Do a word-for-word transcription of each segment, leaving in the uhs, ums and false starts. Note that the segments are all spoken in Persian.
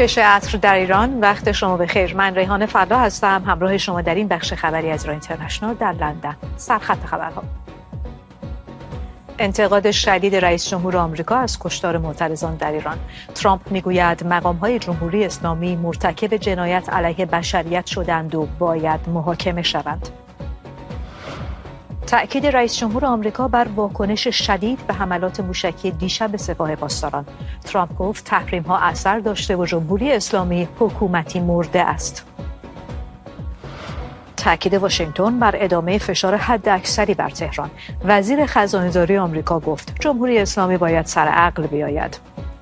شش عصر در ایران. وقت شما بخیر. من ریحانه فلا هستم، همراه شما در این بخش خبری از ایران اینترنشنال در لندن. سرخط خبرها: انتقاد شدید رئیس جمهور آمریکا از کشتار معترضان در ایران. ترامپ میگوید مقام‌های جمهوری اسلامی مرتکب جنایت علیه بشریت شدند و باید محاکمه شوند. تأکید رئیس جمهور آمریکا بر واکنش شدید به حملات موشکی دیشب سپاه پاسداران. ترامپ گفت تحریم‌ها اثر داشته و جمهوری اسلامی حکومتی مرده است. تأکید واشنگتن بر ادامه فشار حداکثری بر تهران. وزیر خزانه‌داری آمریکا گفت جمهوری اسلامی باید سر عقل بیاید.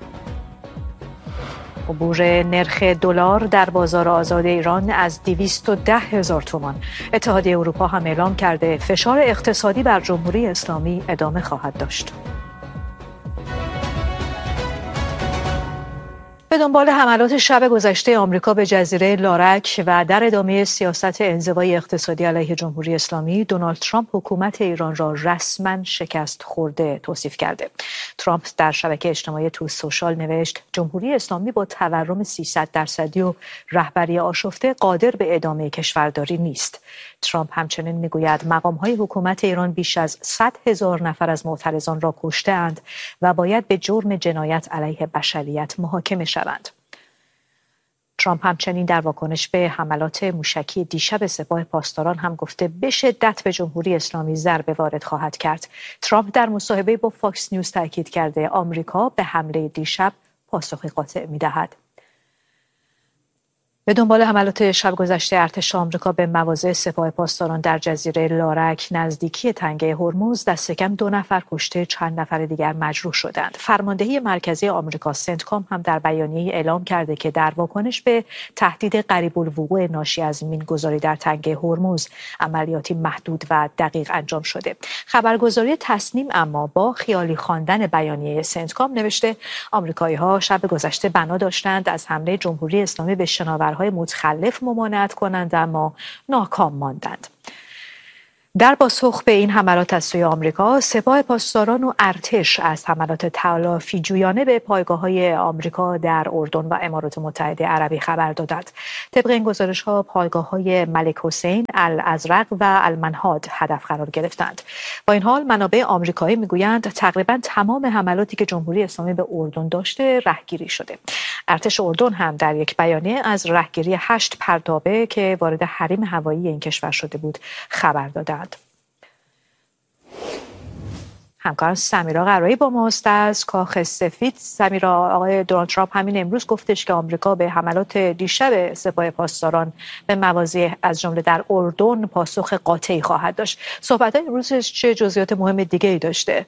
عبور نرخ دلار در بازار آزاد ایران از دویست و ده هزار تومان. اتحادیه اروپا هم اعلام کرده فشار اقتصادی بر جمهوری اسلامی ادامه خواهد داشت. به دنبال حملات شب گذشته آمریکا به جزیره لارک و در ادامه سیاست انزوای اقتصادی علیه جمهوری اسلامی، دونالد ترامپ حکومت ایران را رسما شکست خورده توصیف کرده. ترامپ در شبکه اجتماعی تروث سوشال نوشت جمهوری اسلامی با تورم سیصد درصدی و رهبری آشفته قادر به ادامه کشورداری نیست. ترامپ همچنین میگوید مقام‌های حکومت ایران بیش از صد هزار نفر از معترضان را کشته‌اند و باید به جرم جنایت علیه بشریت محاکمه شوند. ترامپ همچنین در واکنش به حملات موشکی دیشب سپاه پاسداران هم گفته به شدت به جمهوری اسلامی ضربه وارد خواهد کرد. ترامپ در مصاحبه با فاکس نیوز تاکید کرده آمریکا به حمله دیشب پاسخی قاطع می‌دهد. به دنبال حملات شب گذشته ارتش آمریکا به مواضع سپاه پاسداران در جزیره لارک نزدیکی تنگه هرمز دست کم دو نفر کشته، چند نفر دیگر مجروح شدند. فرماندهی مرکزی آمریکا سنتکام هم در بیانیه‌ای اعلام کرده که در واکنش به تهدید قریب الوقوع ناشی از مین‌گذاری در تنگه هرمز عملیاتی محدود و دقیق انجام شده. خبرگزاری تصنیم اما با خیالی خواندن بیانیه سنتکام نوشته آمریکایی‌ها شب گذشته بنا داشتند از حمله جمهوری اسلامی به شناورهای متخلف ممانعت کنند اما ناکام ماندند. در پاسخ به این حملات از سوی آمریکا، سپاه پاسداران و ارتش از حملات تلافی جویانه به پایگاه‌های آمریکا در اردن و امارات متحده عربی خبر دادند. طبق این گزارش‌ها پایگاه‌های ملک حسین، الازرق و المنهاد هدف قرار گرفتند. با این حال منابع آمریکایی میگویند تقریباً تمام حملاتی که جمهوری اسلامی به اردن داشته رهگیری شده. ارتش اردن هم در یک بیانیه از رهگیری هشت پرتابه که وارد حریم هوایی این کشور شده بود خبر دادند. همکارم سمیرا قرایی با ماست از کاخ سفید. سمیرا، آقای دونالد ترامپ همین امروز گفتش که آمریکا به حملات دیشب سپاه پاسداران به مواضع از جمله در اردن پاسخ قاطعی خواهد داشت. صحبت‌های امروزش چه جزئیات مهم دیگه‌ای داشته؟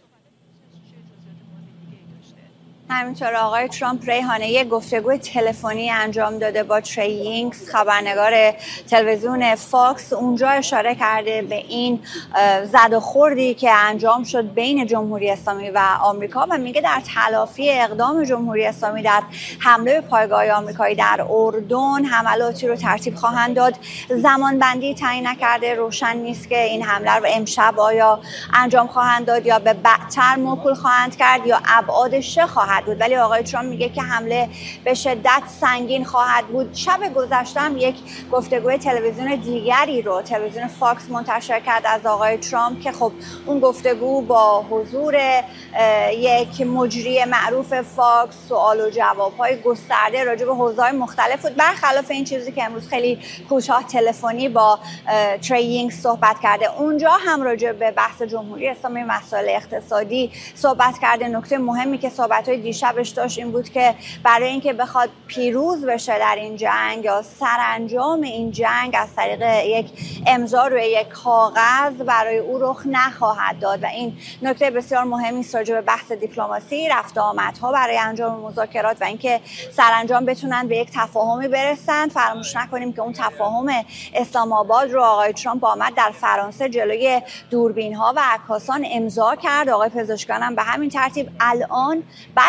همینطور آقای ترامپ ریحانه یک گفتگوی تلفنی انجام داده با تری یینگز، خبرنگار تلویزیون فاکس. اونجا اشاره کرده به این زد و خوردی که انجام شد بین جمهوری اسلامی و آمریکا و میگه در تلافی اقدام جمهوری اسلامی در حمله به پایگاه آمریکایی در اردن حملاتی رو ترتیب خواهند داد. زمان بندی تعیین نکرده، روشن نیست که این حمله رو امشب آیا انجام خواهند داد یا به بعدتر موکول خواهند کرد یا ابعادش چه خواهد بود، ولی آقای ترامپ میگه که حمله به شدت سنگین خواهد بود. شب گذشته هم یک گفتگوی تلویزیون دیگری رو تلویزیون فاکس منتشر کرد از آقای ترامپ که خب اون گفتگو با حضور یک مجری معروف فاکس سوال و جواب‌های گسترده راجع به حوزه‌های مختلف بود، برخلاف این چیزی که امروز خیلی کوتاه تلفنی با تری یینگز صحبت کرده. اونجا هم راجع به بحث جمهوری اسلامی، مسائل اقتصادی صحبت کرده. نکته مهمی که صحبت‌های دیشبش داشت این بود که برای اینکه بخواد پیروز بشه در این جنگ یا سرانجام این جنگ از طریق یک امضا روی یک کاغذ برای او رخ نخواهد داد و این نکته بسیار مهمی است راجع به بحث دیپلماسی، رفت آمدها برای انجام مذاکرات و اینکه سرانجام بتونن به یک تفاهمی برسن. فراموش نکنیم که اون تفاهم اسلام آباد رو آقای ترامپ آمد در فرانسه جلوی دوربین‌ها و عکاسان امضا کرد. آقای پزشکیان هم به همین ترتیب الان بعد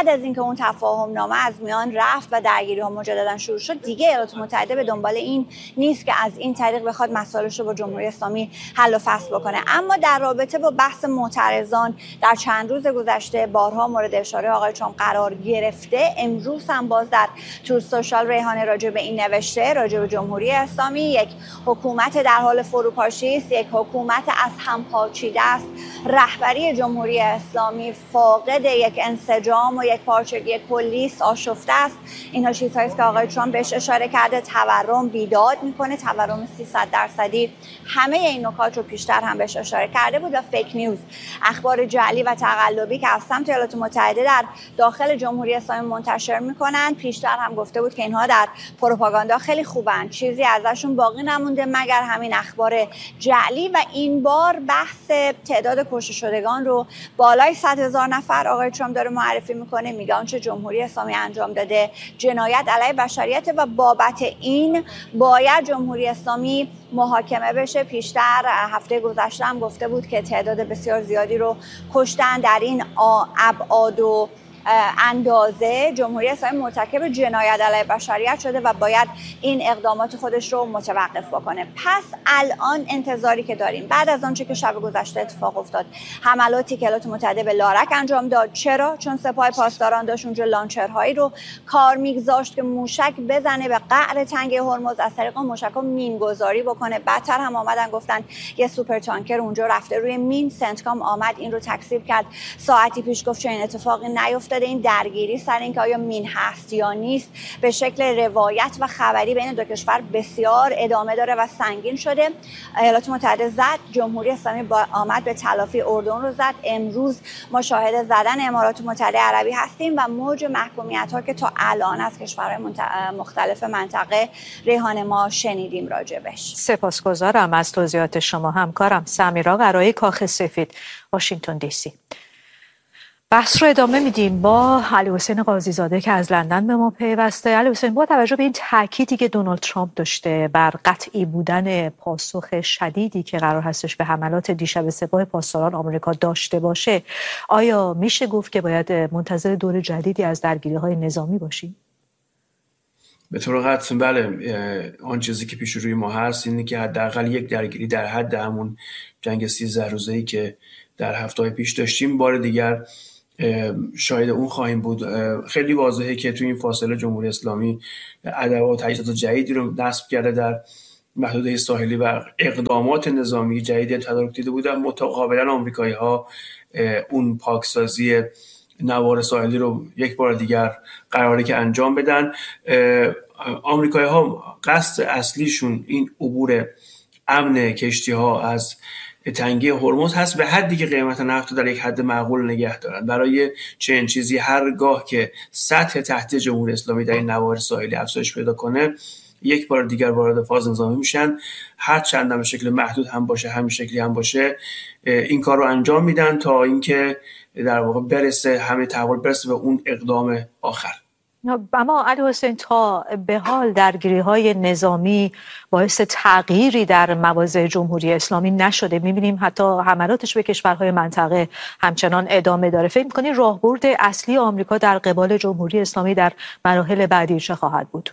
بعد از اینکه اون تفاهم نامه از میان رفت و درگیری ها مجددا شروع شد، دیگه ایالات متحده به دنبال این نیست که از این طریق بخواد مسائلش رو با جمهوری اسلامی حل و فصل بکنه. اما در رابطه با بحث معترضان در چند روز گذشته بارها مورد اشاره آقای ترامپ قرار گرفته. امروز هم باز در تور سوشال ریحانه راجع به این نوشته، راجع به جمهوری اسلامی یک حکومت در حال فروپاشی است، یک حکومت از هم پاچیده است. رهبری جمهوری اسلامی فاقد یک انسجام و یک پارچگی کلی است، آشفته است. اینها چیزهایی است که آقای ترامپ بهش اشاره کرده. تورم بیداد میکنه، تورم سیصد درصدی. همه این نکات رو پیشتر هم بهش اشاره کرده بود. و فیک نیوز، اخبار جعلی و تقلبی که از سمت ایالات متحده در داخل جمهوری اسلامی منتشر میکنن، پیشتر هم گفته بود که اینها در پروپاگاندا خیلی خوبن، چیزی ازشون باقی نمونده مگر همین اخبار جعلی. و این بار بحث تعداد کشته شدگان رو بالای صد هزار نفر آقای ترامپ داره معرفی میکنه، میگه آنچه جمهوری اسلامی انجام داده جنایت علیه بشریت و بابت این باید جمهوری اسلامی محاکمه بشه. پیشتر هفته گذشته هم گفته بود که تعداد بسیار زیادی رو کشتن. در این ابعاد و اندازه جمهوری اسلامی مرتکب جنایت علیه بشریت شده و باید این اقدامات خودش رو متوقف بکنه. پس الان انتظاری که داریم بعد از آنچه که شب گذشته اتفاق افتاد، حملاتی که ایالات متحده به لارک انجام داد، چرا؟ چون سپاه پاسداران داشت اونجا لانچرهایی رو کار میگذاشت که موشک بزنه به قعر تنگه هرمز، از طریق موشک‌ها مینگذاری بکنه. بعدتر هم آمدن گفتن یه سوپر تانکر اونجا رفته روی مین. سنتکام آمد این رو تکذیب کرد، ساعتی پیش گفت چنین اتفاقی نیفتاد. این درگیری سر اینکه آیا مین هست یا نیست به شکل روایت و خبری بین دو کشور بسیار ادامه داره و سنگین شده. ایالات متحده زد، جمهوری اسلامی با آمد به تلافی اردن رو زد. امروز ما شاهد زدن امارات متحده عربی هستیم و موج محکومیت ها که تا الان از کشورهای مختلف منطقه ریحان ما شنیدیم راجبش. سپاسگزارم از توضیحات شما همکارم سمیرا قرایی، کاخ سفید، واشنگتن دی سی. بحث رو ادامه میدیم با علی حسین قاضی زاده که از لندن به ما پیوسته. علی حسین، با توجه به این تاکیدی که دونالد ترامپ داشته بر قطعی بودن پاسخ شدیدی که قرار هستش به حملات دیشب سپاه پاسداران آمریکا داشته باشه، آیا میشه گفت که باید منتظر دور جدیدی از درگیری‌های نظامی باشیم؟ به طور قطع بله. آن چیزی که پیش روی ما هست اینه که حداقل یک درگیری در حد همون جنگ سیزده روزه‌ای که در هفته‌های پیش داشتیم بار دیگر شاید اون خواهیم بود. خیلی واضحه که تو این فاصله جمهوری اسلامی ادوات و تجهیزات جدیدی رو نصب کرده در محدوده ساحلی و اقدامات نظامی جدیدی تدارک دیده بودن. متقابلا آمریکایی‌ها اون پاکسازی نوار ساحلی رو یک بار دیگر قراره که انجام بدن. آمریکایی‌ها قصد اصلیشون این عبور امن کشتی‌ها از تنگه هرمز هست، به حدی که قیمت نفت در یک حد معقول نگه دارن. برای چنین چیزی هرگاه که سطح تهدید جمهوری اسلامی در این نوار ساحلی افزایش پیدا کنه، یک بار دیگر وارد فاز نظامی میشن. هر چند هم به شکل محدود هم باشه، همین شکلی هم باشه، این کار رو انجام میدن تا اینکه در واقع برسه همه تحول برسه به اون اقدام آخر. اما علی حسین، تا به حال درگیری‌های نظامی باعث تغییری در مواضع جمهوری اسلامی نشده. می‌بینیم حتی حملاتش به کشورهای منطقه همچنان ادامه داره. فکر می‌کنی راهبرد اصلی آمریکا در قبال جمهوری اسلامی در مراحل بعدی چه خواهد بود؟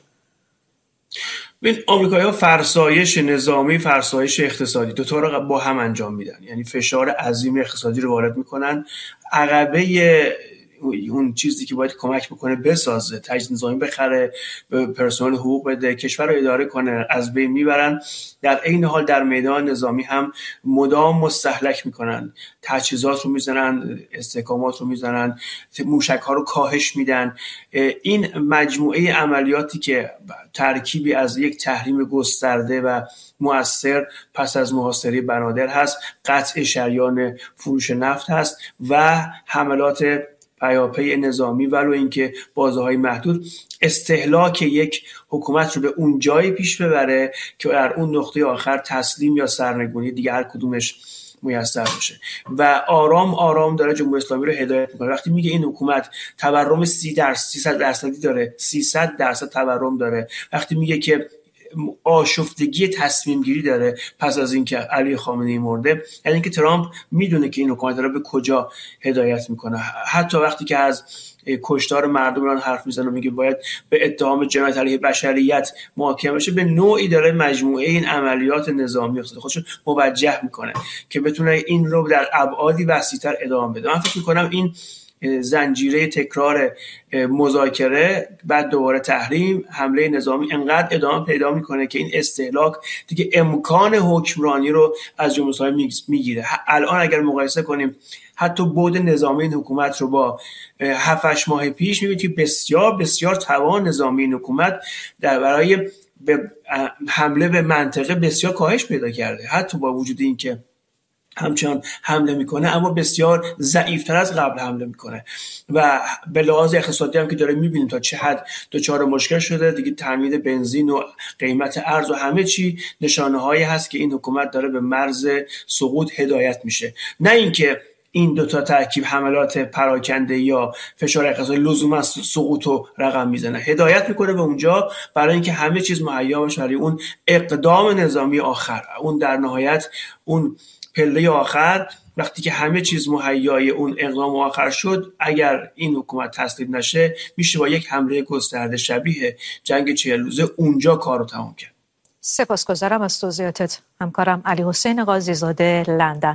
ببین، آمریکایی‌ها فرسایش نظامی، فرسایش اقتصادی دو تا رو با هم انجام میدن. یعنی فشار عظیم اقتصادی رو وارد می‌کنن، عقبه اون چیزی که باید کمک بکنه بسازه، تجهیزات نظامی بخره، به پرسنل حقوق بده، کشور رو اداره کنه، از بین میبرن. در این حال در میدان نظامی هم مدام مستهلک میکنن، تجهیزات رو میزنن، استحکامات رو میزنن، موشک ها رو کاهش میدن. این مجموعه عملیاتی که ترکیبی از یک تحریم گسترده و مؤثر پس از محاصره بنادر هست، قطع شریان فروش نفت هست و حملات پیاپی نظامی، ولو اینکه بازه‌های محدود، استهلاک یک حکومت رو به اون جایی پیش ببره که در اون نقطه آخر تسلیم یا سرنگونی دیگه هر کدومش میسر باشه. و آرام آرام داره جمهوری اسلامی رو هدایت میکنه. وقتی میگه این حکومت تورم سی درصد سیصد درصدی داره، سیصد درصد تورم داره، وقتی میگه که آشفتگی تصمیم گیری داره پس از اینکه علی خامنه‌ای مرده، یعنی اینکه ترامپ میدونه که این حکومت داره به کجا هدایت میکنه. حتی وقتی که از کشتار مردم ایران حرف میزنه و میگه باید به اتهام جنایت علیه بشریت محاکمه بشه، به نوعی داره مجموعه این عملیات نظامی خودش موجه میکنه که بتونه این رو در ابعادی وسیع‌تر ادامه بده. من فکر میکنم این زنجیره تکرار مذاکره بعد دوباره تحریم حمله نظامی انقدر ادامه پیدا میکنه که این استهلاک دیگه امکان حکمرانی رو از جمهوری اسلامی میگیره. الان اگر مقایسه کنیم حتی بعد نظامی این حکومت رو با هفت هشت ماه پیش، میبینید که بسیار بسیار توان نظامی این حکومت در برای به حمله به منطقه بسیار کاهش پیدا کرده، حتی با وجود این که همچنان حمله میکنه اما بسیار ضعیفتر از قبل حمله میکنه و به لحاظ اقتصادی هم که داره میبینیم تا چه حد دچار مشکل شده دیگه. تامین بنزین و قیمت ارز و همه چی نشانه هایی هست که این حکومت داره به مرز سقوط هدایت میشه. نه اینکه این دو تا ترکیب حملات پراکنده یا فشار اقتصادی لزوما سقوط رو رقم میزنه، هدایت میکنه به اونجا برای اینکه همه چیز مهیا بشه برای اون اقدام نظامی آخر، اون در نهایت اون پله آخر. وقتی که همه چیز مهیای اون اقدام آخر شد، اگر این حکومت تسلیم نشه میشه با یک حمله گسترده شبیه جنگ چهل روزه اونجا کارو تمام کرد. سپاسگزارم از توضیحاتت همکارم علی حسین قاضیزاده، لندن.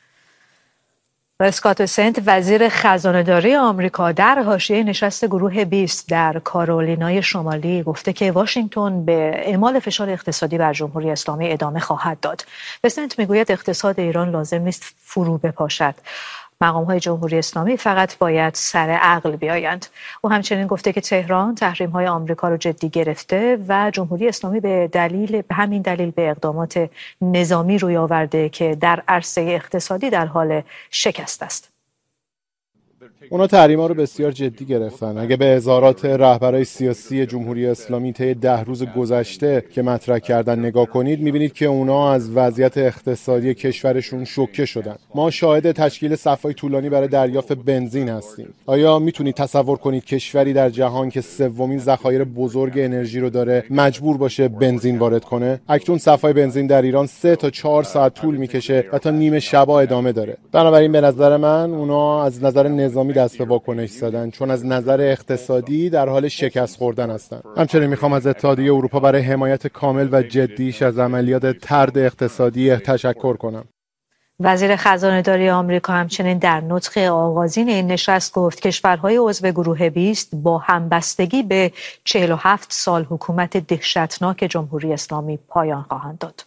و اسکات بسنت وزیر خزانه‌داری آمریکا در حاشیه نشست گروه بیست در کارولینای شمالی گفته که واشنگتن به اعمال فشار اقتصادی بر جمهوری اسلامی ادامه خواهد داد. بسنت میگوید اقتصاد ایران لازم نیست فرو بپاشد، مقام‌های جمهوری اسلامی فقط باید سر عقل بیایند. او همچنین گفته که تهران تحریم‌های آمریکا را جدی گرفته و جمهوری اسلامی به دلیل به همین دلیل به اقدامات نظامی روی آورده که در عرصه اقتصادی در حال شکست است. اونا تحریما رو بسیار جدی گرفتن. اگه به اظهارات رهبرای سیاسی جمهوری اسلامی طی ده روز گذشته که مطرح کردن نگاه کنید، میبینید که اونا از وضعیت اقتصادی کشورشون شوکه شدن. ما شاهد تشکیل صف‌های طولانی برای دریافت بنزین هستیم. آیا میتونید تصور کنید کشوری در جهان که سومین ذخایر بزرگ انرژی رو داره مجبور باشه بنزین وارد کنه؟ اکنون صف‌های بنزین در ایران سه تا چهار ساعت طول میکشه و تا نیمه شبا ادامه داره. بنابراین به نظر من اونا از نظر نظامی دست به واکنش زدن، چون از نظر اقتصادی در حال شکست خوردن هستند. همچنین میخوام از اتحادیه اروپا برای حمایت کامل و جدیش از عملیات طرد اقتصادی تشکر کنم. وزیر خزانه‌داری آمریکا همچنین در نطق آغازین این نشست گفت کشورهای عضو گروه بیست با همبستگی به چهل و هفت سال حکومت دهشتناک جمهوری اسلامی پایان خواهند داد.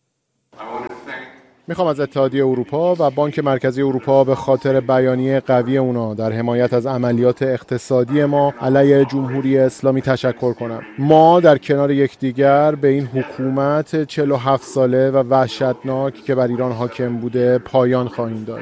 میخوام از اتحادیه اروپا و بانک مرکزی اروپا به خاطر بیانیه قوی اونا در حمایت از عملیات اقتصادی ما علیه جمهوری اسلامی تشکر کنم. ما در کنار یکدیگر به این حکومت چهل و هفت ساله و وحشتناک که بر ایران حاکم بوده پایان خواهیم داد.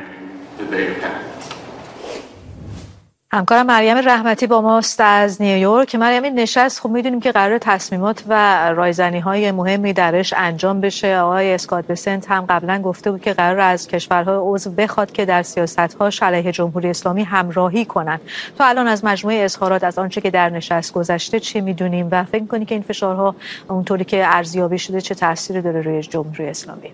همکارم مریم رحمتی با ماست از نیویورک. مریم، این نشست خب میدونیم که قرار تصمیمات و رایزنی‌های مهمی درش انجام بشه. آقای اسکات بسنت هم قبلا گفته بود که قرار از کشورهای عضو بخواد که در سیاست‌هاش علیه جمهوری اسلامی همراهی کنن. تا الان از مجموعه اظهارات از آنچه که در نشست گذشته چی میدونیم و فکر می‌کنی که این فشارها اونطوری که ارزیابی شده چه تأثیری داره روی جمهوری اسلامی؟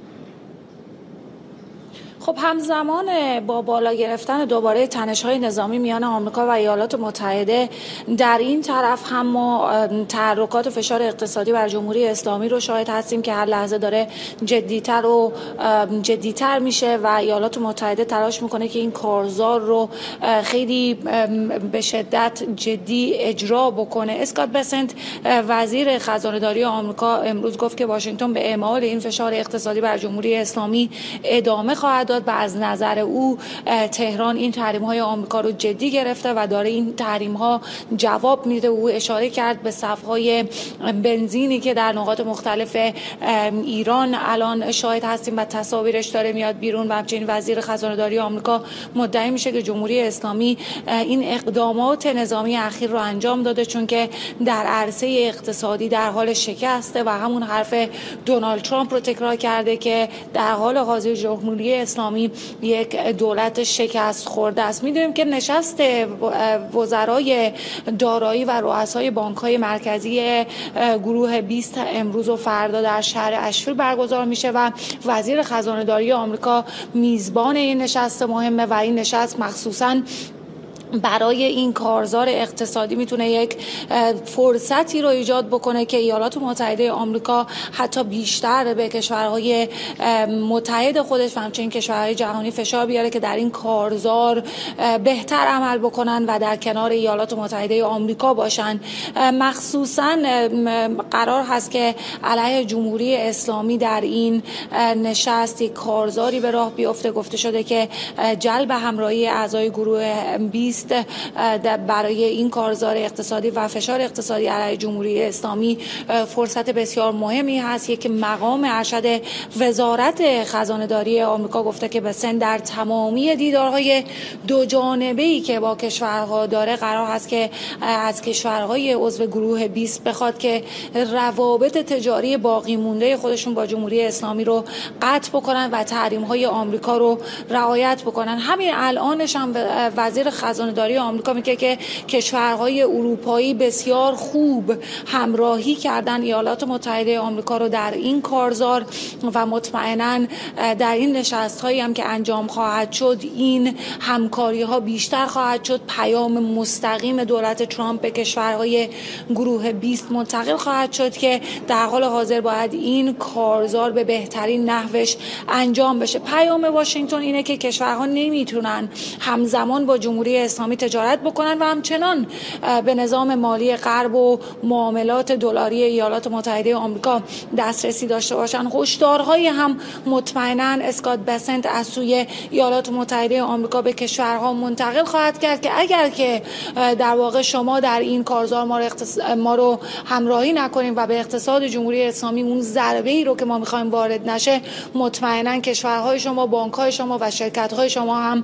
خب همزمان با بالا گرفتن دوباره تنش‌های نظامی میان آمریکا و ایالات متحده، در این طرف هم ما تحرکات و فشار اقتصادی بر جمهوری اسلامی رو شاهد هستیم که هر لحظه داره جدی‌تر و جدی‌تر میشه و ایالات متحده تلاش میکنه که این کارزار رو خیلی به شدت جدی اجرا بکنه. اسکات بسنت وزیر خزانه‌داری آمریکا امروز گفت که واشنگتن به اعمال این فشار اقتصادی بر جمهوری اسلامی ادامه خواهد داد و از نظر او تهران این تحریم‌های آمریکا رو جدی گرفته و داره این تحریم‌ها جواب میده. او اشاره کرد به صف‌های بنزینی که در نقاط مختلف ایران الان شاهد هستیم و تصاویرش داره میاد بیرون و همچنین وزیر خزانه‌داری آمریکا مدعی میشه که جمهوری اسلامی این اقدامات نظامی اخیر رو انجام داده چون که در عرصه اقتصادی در حال شکسته و همون حرف دونالد ترامپ رو تکرار کرده که در حال حاضر جمهوری اسلامی یک دولت شکست خورده است. می‌دونیم که نشست وزرای دارایی و رؤسای بانک‌های مرکزی گروه بیست امروز و فردا در شهر اشفیل برگزار میشه و وزیر خزانه‌داری آمریکا میزبان این نشست مهمه و این نشست مخصوصاً برای این کارزار اقتصادی میتونه یک فرصتی رو ایجاد بکنه که ایالات متحده آمریکا حتی بیشتر به کشورهای متحد خودش و همچنین کشورهای جهانی فشار بیاره که در این کارزار بهتر عمل بکنن و در کنار ایالات متحده آمریکا باشن. مخصوصا قرار هست که علیه جمهوری اسلامی در این نشست یک کارزاری به راه بیفته. گفته شده که جلب همراهی اعضای گروه بیست برای این کارزار اقتصادی و فشار اقتصادی علیه جمهوری اسلامی فرصت بسیار مهمی هست. یک مقام ارشد وزارت خزانه‌داری آمریکا گفته که بسن در تمامی دیدارهای دو جانبه‌ای که با کشورها داره قرار هست که از کشورهای عضو گروه بیست بخواد که روابط تجاری باقی مونده خودشون با جمهوری اسلامی رو قطع بکنن و تحریم‌های آمریکا رو رعایت بکنن. همین الانش هم وزیر خزانه‌داری آمریکا میگه که کشورهای اروپایی بسیار خوب همراهی کردن ایالات متحده آمریکا رو در این کارزار و مطمئناً در این نشست‌هایی هم که انجام خواهد شد این همکاری‌ها بیشتر خواهد شد. پیام مستقیم دولت ترامپ به کشورهای گروه بیست منتقل خواهد شد که در حال حاضر باید این کارزار به بهترین نحوش انجام بشه. پیام واشنگتن اینه که کشورها نمیتونن همزمان با جمهوری اسلامی تجارت بکنن و همچنان به نظام مالی غرب و معاملات دلاری ایالات متحده آمریکا دسترسی داشته باشن. هشدارهای هم مطمئناً اسکات بسنت از سوی ایالات متحده آمریکا به کشورها منتقل خواهد کرد که اگر که در واقع شما در این کارزار ما رو, اقتص... ما رو همراهی نکنیم و به اقتصاد جمهوری اسلامی اون ضربه‌ای رو که ما می‌خوایم وارد نشه، مطمئناً کشورهای شما، بانک‌های شما و شرکت‌های شما هم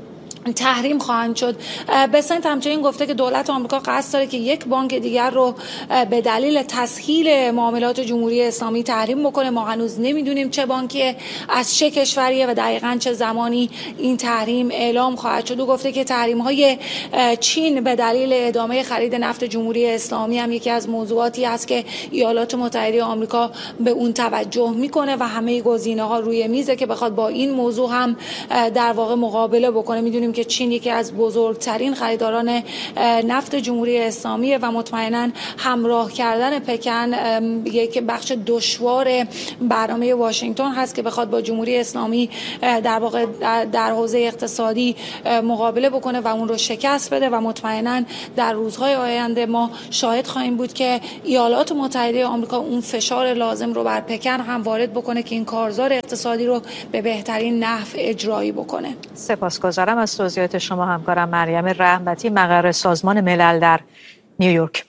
تحریم خواهند شد. بسنت همچنین گفته که دولت آمریکا قصد داره که یک بانک دیگر رو به دلیل تسهیل معاملات جمهوری اسلامی تحریم بکنه. ما هنوز نمیدونیم چه بانکی از چه کشوریه و دقیقاً چه زمانی این تحریم اعلام خواهد شد. او گفته که تحریم‌های چین به دلیل ادامه خرید نفت جمهوری اسلامی هم یکی از موضوعاتی است که ایالات متحده آمریکا به اون توجه میکنه و همه گزینه‌ها روی میزه که بخواد با این موضوع هم در واقع مقابله بکنه. میدونیم که چین یکی از بزرگترین خریداران نفت جمهوری اسلامی و مطمئناً همراه کردن پکن یک بخش دشوار برنامه واشنگتن هست که بخواد با جمهوری اسلامی در واقع در حوزه اقتصادی مقابله بکنه و اون رو شکست بده و مطمئناً در روزهای آینده ما شاهد خواهیم بود که ایالات متحده آمریکا اون فشار لازم رو بر پکن هم وارد بکنه که این کارزار اقتصادی رو به بهترین نحو اجرایی بکنه. سپاسگزارم از توضیحات شما همکارم مریم رحمتی، مقر سازمان ملل در نیویورک.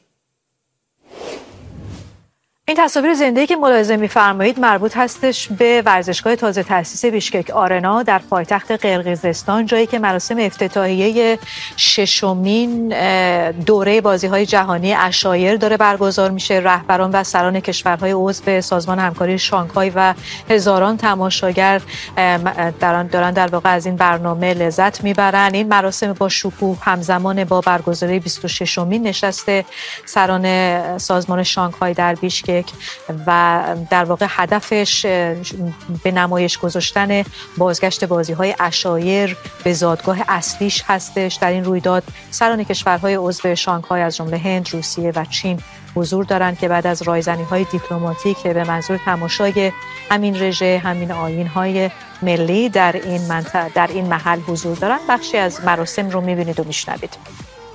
این تصاویر زنده‌ای که ملاحظه می‌فرمایید مربوط هستش به ورزشگاه تازه تأسیس بیشکک آرنا در پایتخت قرقیزستان، جایی که مراسم افتتاحیه ششمین دوره بازی‌های جهانی عشایر داره برگزار میشه. رهبران و سران کشورهای عضو سازمان همکاری شانگهای و هزاران تماشاگر دارن در واقع از این برنامه لذت میبرن. این مراسم با شکوه همزمان با برگزاری بیست و ششمین نشست سران سازمان شانگهای در بیشکک و در واقع هدفش به نمایش گذاشتن بازگشت بازی‌های عشایر به زادگاه اصلیش هستش. در این رویداد سران کشورهای عضو شانگهای از جمله هند، روسیه و چین حضور دارند که بعد از رایزنی‌های دیپلماتیک به منظور تماشای همین رژه، همین آیین‌های ملی در این منطقه در این محل حضور دارند. بخشی از مراسم رو می‌بینید و می‌شنوید.